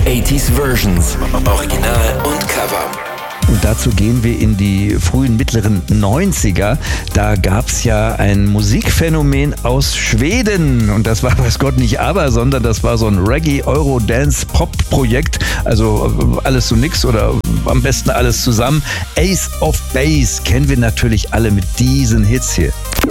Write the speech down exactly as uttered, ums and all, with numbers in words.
achtziger Versions, Original und Cover. Und dazu gehen wir in die frühen, mittleren neunziger. Da gab es ja ein Musikphänomen aus Schweden. Und das war, weiß Gott, nicht aber, sondern das war so ein Reggae-Euro-Dance-Pop-Projekt. Also alles so nix oder am besten alles zusammen. Ace of Base kennen wir natürlich alle mit diesen Hits hier.